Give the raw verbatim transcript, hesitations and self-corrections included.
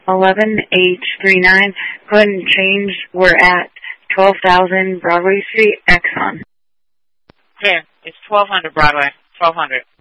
eleven H thirty-nine. Go ahead and change. We're at twelve thousand Broadway Street, Exxon. Clear. It's twelve hundred Broadway. twelve hundred.